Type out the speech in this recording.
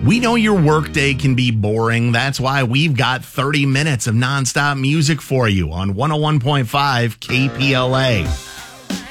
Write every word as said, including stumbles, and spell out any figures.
We know your workday can be boring. That's why we've got thirty minutes of nonstop music for you on one oh one point five K P L A.